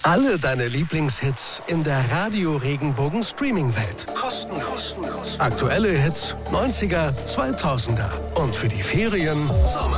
Alle deine Lieblingshits in der Radio Regenbogen Streaming-Welt. Kostenlos. Aktuelle Hits, 90er, 2000er. Und für die Ferien Sommer.